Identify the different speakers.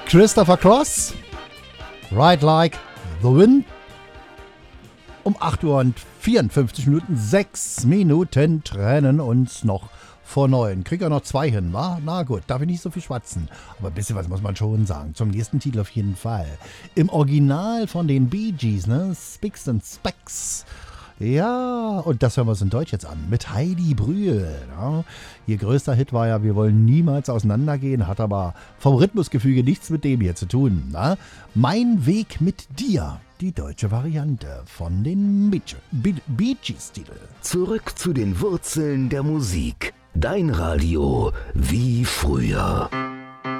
Speaker 1: Christopher Cross, Ride Like the Wind. Um 8 Uhr und 54 Minuten, 6 Minuten trennen uns noch vor 9. Krieg ja noch 2 hin, wa? Na gut, darf ich nicht so viel schwatzen. Aber ein bisschen was muss man schon sagen. Zum nächsten Titel auf jeden Fall. Im Original von den Bee Gees, ne? Spicks and Specks. Ja, und das hören wir uns in Deutsch jetzt an. Mit Heidi Brühl. Ja. Ihr größter Hit war ja Wir wollen niemals auseinandergehen, hat aber vom Rhythmusgefüge nichts mit dem hier zu tun. Na? Mein Weg mit dir. Die deutsche Variante von den Bee Gees-Titel.
Speaker 2: Zurück zu den Wurzeln der Musik. Dein Radio wie früher.